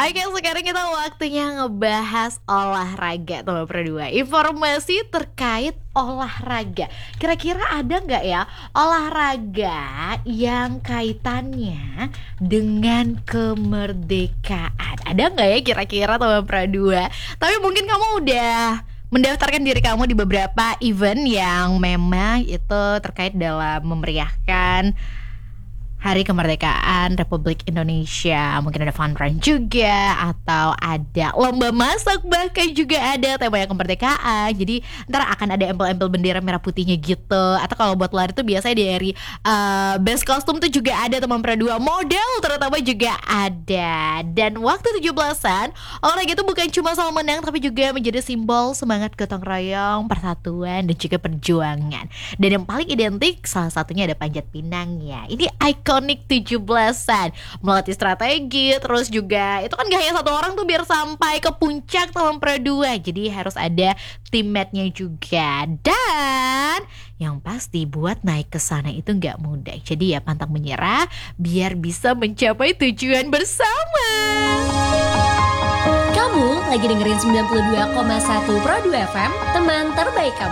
Oke, sekarang kita waktunya ngebahas olahraga teman berdua. Informasi terkait olahraga. Kira-kira ada nggak ya olahraga yang kaitannya dengan kemerdekaan? Ada nggak ya kira-kira teman berdua? Tapi mungkin kamu udah mendaftarkan diri kamu di beberapa event yang memang itu terkait dalam memeriahkan Hari Kemerdekaan Republik Indonesia. Mungkin ada fun run juga, atau ada lomba masak, bahkan juga ada tema yang kemerdekaan. Jadi ntar akan ada empel-empel bendera merah putihnya gitu. Atau kalau buat lari tuh biasanya dari best kostum tuh juga ada teman dua. Model terutama juga ada. Dan waktu 17-an, olahraga itu bukan cuma soal menang, tapi juga menjadi simbol semangat gotong royong, persatuan, dan juga perjuangan. Dan yang paling identik salah satunya ada panjat pinang ya. Ini ikonik 17-an, melatih strategi, terus juga itu kan gak hanya satu orang tuh biar sampai ke puncak teman dua. Jadi harus ada teammate-nya juga. Dan yang pasti buat naik ke sana itu gak mudah. Jadi ya pantang menyerah biar bisa mencapai tujuan bersama. Kamu lagi dengerin 92,1 Pro 2 FM, teman terbaik kamu.